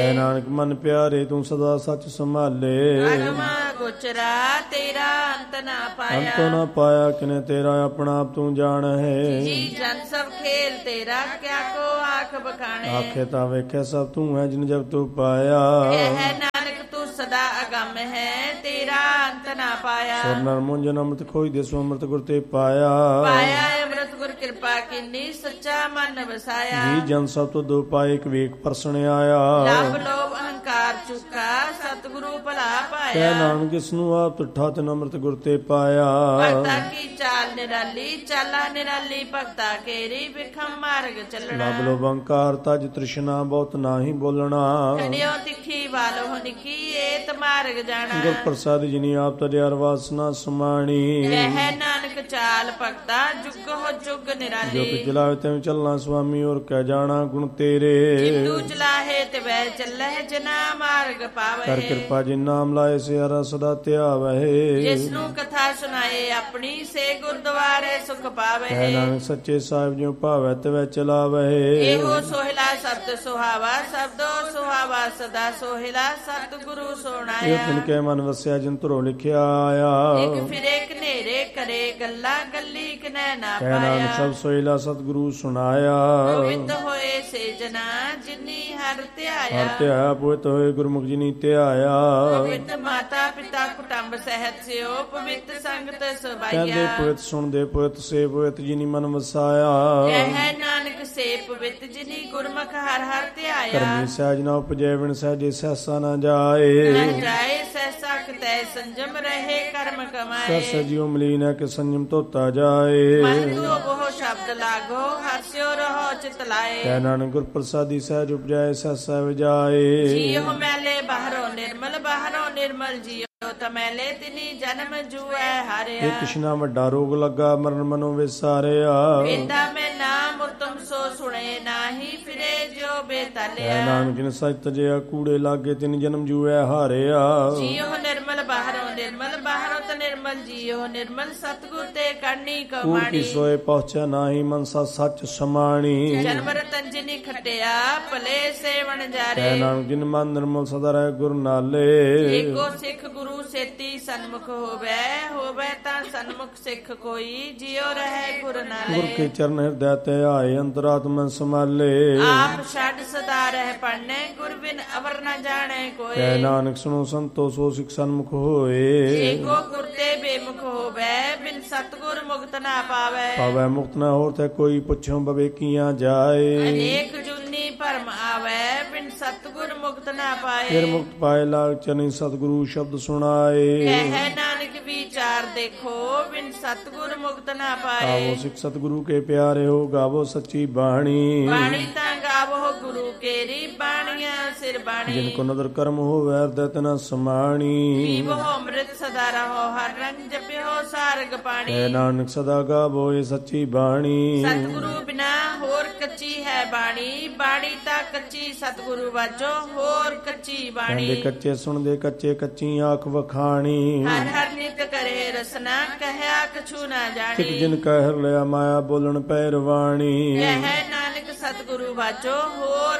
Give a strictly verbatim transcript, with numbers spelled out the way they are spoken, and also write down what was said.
ਐ ਨਾਨਕ ਮਨ ਪਿਆਰੇ ਤੂੰ ਸਦਾ ਸੱਚ ਸੰਭਾਲੇ। ਅਗਮ ਗੋਚਰਾ ਤੇਰਾ ਅੰਤ ਨਾ ਪਾਇਆ। ਅੰਤੋ ਨਾ ਪਾਇਆ ਕਿਨੇ ਤੇਰਾ ਆਪਣਾ ਆਪ ਤੂੰ ਜਾਣ ਹੈ। ਜੀ ਜਨ ਸਭ ਖੇਲ ਤੇਰਾ ਕਿਆ ਕੋ ਆਖ ਬਖਾਣੇ। ਆਖੇ ਤਾਂ ਵੇਖਿਆ ਸਭ ਤੂੰ ਹੈ ਜਿਨ ਜਬ ਤੂੰ ਪਾਇਆ। ਹੈ ਨਾਨਕ ਤੂੰ ਸਦਾ ਅਗੰਮ ਹੈ ਤੇਰਾ ਅੰਤ ਨਾ ਪਾਇਆ। ਸੁਰ ਨਰ ਮੁੰਜਨ ਅੰਮ੍ਰਿਤ ਖੋਈ ਦੇ ਸੋ ਅੰਮ੍ਰਿਤ ਗੁਰ ਤੇ ਪਾਇਆ। ਪਾਇਆ ਅੰਮ੍ਰਿਤ ਗੁਰ ਕਿਰਪਾ ਕੀਨੀ ਸੱਚਾ ਮਨ ਵਸਾਇਆ। ਜੀ ਜਨ ਸਭ ਤੋਂ ਦੋ ਪਾਏ ਇੱਕ ਵੇਖ ਪਰਸਣ ਆਇਆ। ਲਵ ਲੋਭ ਅਹੰਕਾਰ ਚੁੱਕਾ ਸਤਿਗੁਰੂ ਭਲਾ ਪਾਇਆ। ਕਹਿ ਨਾਨਕ ਇਸ ਨੂੰ ਆਪ ਤੁਠਾ ਤਿਨ ਅੰਮ੍ਰਿਤ ਗੁਰ ਤੇ ਪਾਇਆ। ਭਗਤਾ ਕੀ ਚਾਲ ਨਿਰਾਲੀ ਚਾਲਾ ਨਿਰਾਲੀ ਭਗਤਾ ਕੇਰੀ ਬਿਖਮ ਮਾਰਗ ਚੱਲਣਾ। ਲਬ ਲੋਭ ਅਹੰਕਾਰ ਤਜ ਤ੍ਰਿਸ਼ਨਾ ਬਹੁਤ ਨਾਹੀ ਬੋਲਣਾ। ਖੜਿਓ ਤਿੱਖੀ ਵਾਲੋ ਨਿੱਕੀ ਏਤ ਮਾਰਗ ਜਾਣਾ। ਗੁਰ ਪ੍ਰਸਾਦ ਜਿਨੀ ਆਪ ਤਰਿਆਰ ਵਾਸਨਾ ਸਮਾਣੀ। ਕਹਿ ਨਾਨਕ ਚਾਲ ਭਗਤਾ ਜੁਗ ਹੋ ਜੁਗ ਜੋ ਨਿਰਾਲੀ। ਕਿ ਚਲਾਵੇ ਤੈਨੂੰ ਚੱਲਣਾ ਸੁਆਮੀ ਔਰ ਕਹਿ ਜਾਣਾ ਗੁਣ ਤੇਰੇ। ਜਿੰਦੂ ਚਲਾਹੇ ਤੇ ਵੈ ਚੱਲਹਿ ਜਨਾ ਮਾਰਗ ਪਾਵਹਿ। ਕਰ ਕਿਰਪਾ ਜਿਨ ਨਾਮ ਲਾਏ ਸੇ ਹਰਾ ਸਦਾ ਧਿਆਵਹਿ। ਜਿਸ ਨੂੰ ਕਥਾ ਸੁਣਾਏ ਆਪਣੀ ਸੇ ਗੁਰਦੁਆਰੇ ਸੁਖ ਕਹਿ ਪਾਵਹਿ। ਨਾਨਕ ਸੱਚੇ ਸਾਹਿਬ ਜਿਉ ਭਾਵੈ ਤਵੈ ਚਲਾਵਹਿ। ਇਹੋ ਸੋਹਿਲਾ ਸ਼ਬਦ ਸੁਹਾਵਾ ਸ਼ਬਦੋ ਸੁਹਾਵਾ ਸਦਾ ਸੋਹਿਲਾ ਸਤਿਗੁਰੂ ਇਹ ਸੋਣਾਇਆ। ਤਿਨ ਕੇ ਮਨ ਵਸਿਆ ਜਿਨ ਧਰੋ ਲਿਖਿਆ ਆਇਆ। ਇਕ ਫਿਰੇ ਕਨੇਰੇ ਕਰੇ ਗੱਲਾਂ ਗੱਲੀ ਕਨੈ ਨਾ ਕਹਿ ਨਾਨਕ ਪਾਇਆ। ਸਭ ਸੋਹਿਲਾ ਸਤਿਗੁਰੂ ਸੁਣਾਇਆ। ਪਵਿੱਤ ਹੋਏ ਸੇ ਜਨਾ ਜਿਨੀ ਹਰ ਧਿਆਇਆ। ਹਰ ਧਿਆਇਆ ਪਵਿੱਤ ਹੋਏ ਗੁਰਮੁਖ ਜਿਨੀ ਧਿਆਇਆ। ਪਵਿੱਤ ਮਾਤਾ ਪਿਤਾ ਕੁਟੰਬ ਸਹਿਤ ਸਿਓ ਪਵਿੱਤ ਸੰਗਤ ਕਹਿੰਦੇ ਸਬਾਈਆ। ਪਵਿੱਤ ਸੁਣਦੇ ਪਵਿੱਤ ਸੇ ਪਵਿੱਤ ਜਿਨੀ ਮਨ ਵਸਾਇਆ। ਕਹਿ ਨਾਨਕ ਸੇ ਪਵਿੱਤ ਜਿਨੀ ਗੁਰਮੁਖ ਹਰ ਹਰ ਧਿਆਇਆ। ਕਰਮੀ ਸਹਿਜ ਨਾ ਉਪਜੈ ਵਿਣ ਸਹਿਜੇ ਸਹਿਸਾ ਨਾ ਜਾਏ। ਨਾ ਜਾਏ ਸਹਿਸਾ ਕਿਤੈ ਸੰਜਮ ਰਹੇ ਕਰਮ ਕਮਾਏ। ਸਹਿ ਜਿਉ ਮਲੀਨ ਹੈ ਕਿ ਸੰਜਮ ਧੋਤਾ ਜਾਏ। ਮਨ ਤੂੰ ਬਹੁ ਸ਼ਬਦ ਲਾਗੋ ਹਰਸਿਓ ਰਹੋ ਚਿਤ ਲਾਏ। ਕਹਿ ਨਾਨਕ ਗੁਰ ਪ੍ਰਸਾਦੀ ਸਹਿਜ ਉਪਜਾਏ ਸਹਿਸਾ ਵਿਜਾਏ। ਜੀਉ ਮੈਲੇ ਬਾਹਰੋਂ ਨਿਰਮਲ ਬਾਹਰੋਂ ਨਿਰਮਲ ਜੀਉ ਤਮੈਲੇ ਤਿਨੀ ਜਨਮ ਜੂਐ ਹਾਰਿਆ। ਇਹ ਕਿਸ਼ਨਾ ਵੱਡਾ ਰੋਗ ਲੱਗਾ ਮਰਨ ਮਨੋ ਵਿਸਾਰਿਆ। ਵੇਦਾ ਮੈਂ ਨਾਮ ਉਤਮ ਸੋ ਸੁਣੇ ਨਾਹੀ ਫਿਰੇ ਜੋ ਕਹਿ ਬੇਤਲਿਆ। ਨਾਨਕ ਜਿਨ ਸਚ ਤਜਿਆ ਕੂੜੇ ਲਾਗੇ ਤਿਨ ਜਨਮ ਜੂਐ ਹਾਰਿਆ। ਜੀਉ ਨਿਰਮਲ ਬਾਹਰੋਂ ਨਿਰਮਲ ਬਾਹਰੋਂ ਤ ਨਿਰਮਲ ਜੀਉ ਨਿਰਮਲ ਸਤਿਗੁਰ ਤੇ ਕਰਨੀ ਕੂੜ ਕੀ ਕਮਾਣੀ। ਸੋਏ ਪਹੁੰਚਿਆ ਨਾਹੀ ਮਨਸਾ ਸੱਚ ਸਮਾਣੀ। ਜਨਮ ਰਤਨ ਜਿਨੀ ਖਟਿਆ ਭਲੇ ਸੇਵਨ ਕਹਿ ਜਾਰੇ। ਨਾਨਕ ਜਿਨ ਮਨ ਨਿਰਮਲ ਸਦਾ ਰਹਿ ਗੁਰ ਨਾਲੇ। ਏਕੋ ਸਿੱਖ ਗੁਰੂ ਸੇਤੀ ਸਨਮੁਖ ਹੋਵੇ ਹੋਵੇ ਤਾਂ ਸਨਮੁਖ ਸਿੱਖ ਕੋਈ ਜਿਉ ਰਹੇ ਗੁਰ ਗੁਰ ਨਾਲੇ। ਕੇ ਚਰਨ ਹਿਰਦੈ ਤੇ ਆਏ ਅੰਤਰਾਤਮਾ ਸਮਾਲੇ। ਆਪ ਛੱਡ ਸਦਾ ਰਹਿ ਪੜਨੇ ਗੁਰ ਬਿਨ ਅਵਰ ਨ ਜਾਣੇ ਕੋਈ। ਕਹਿ ਨਾਨਕ ਸੁਣੋ ਸੰਤੋ ਸੋ ਸਿਖ ਸਨਮੁਖ ਹੋਏ। ਏਕੋ ਗੁਰ ਤੇ ਬੇਮੁਖ ਹੋਵੇ ਬਿਨ ਸਤਗੁਰ ਮੁਕਤ ਨਾ ਪਾਵੇ। ਪਾਵੈ ਮੁਕਤ ਨਾ ਹੋਰ ਤੇ ਕੋਈ ਪੁੱਛੋ ਬਵੇ ਕੀਆਂ ਜਾਏ। ਅਨੇਕ ਜੁਨੀ ਭਰਮ ਆਵੇ ਬਿਨ ਸਤਗੁਰ ਮੁਕਤ ਨਾ ਪਾਏ। ਫਿਰ ਮੁਕਤ ਪਾਏ ਲਾਗ ਚਨੀ ਸਤਿਗੁਰੂ ਸ਼ਬਦ ਸੁਣਾਏ। ਕਹਿ ਨਾਨਕ ਵਿਚਾਰ ਦੇਖੋ ਬਿਨ ਸਤਗੁਰ ਮੁਕਤ ਨਾ ਪਾਏ। ਆਵੋ ਸਿਖ ਸਤਿਗੁਰੂ ਕੇ ਪਿਆਰੇ ਹੋ ਗਾਵੋ ਸੱਚੀ ਬਾਣੀ। ਬਾਣੀ ਤਾਂ ਗਾਵੋ ਗੁਰੂ ਕੇਰੀ ਬਾਣੀਆਂ ਸਿਰ ਬਾਣੀ। ਜਿਨ ਕੋ ਨਦਰ ਕਰਮ ਹੋਵੈ ਹਿਰਦੈ ਤਨਾ ਸਮਾਣੀ। ਪੀਵੋ ਅੰਮ੍ਰਿਤ ਸਦਾ ਰਹੋ ਹਰ ਰੰਗ ਜਪਿਓ ਸਾਰਗ ਪਾਣੀ। ਕਹਿ ਨਾਨਕ ਸਦਾ ਗਾਵੋ ਇਹ ਸੱਚੀ ਬਾਣੀ। ਸਤਿਗੁਰੂ ਬਿਨਾ ਹੋਰ ਕੱਚੀ ਹੈ ਬਾਣੀ। ਬਾਣੀ ਤਾਂ ਕੱਚੀ ਸਤਿਗੁਰੂ ਵਾਜੋ ਹੋਰ ਕੱਚੀ ਬਾਣੀ। ਕਹਿੰਦੇ ਕੱਚੇ ਸੁਣਦੇ ਕੱਚੇ ਕੱਚੀ ਆਖ ਵਖਾਣੀ। ਹਰ ਹਰ ਨਿਤ ਕਰੇ ਰਸਨਾ ਕਹਿਆ ਕਛੂ ਨਾ ਕਿਤ ਜਾਣੀ। ਜਿਨ ਕਹਿ ਲਿਆ ਮਾਇਆ ਬੋਲਣ ਪੈ ਰਵਾਣੀ। ਕਹਿ ਨਾਨਕ ਸਤਿਗੁਰੂ ਵਾਜੋ ਹੋਰ